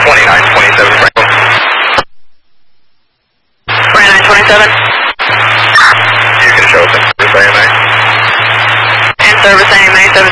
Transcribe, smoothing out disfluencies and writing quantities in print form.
2927 Franklin. 2927. You can show us in service AMA. In service AMA 7.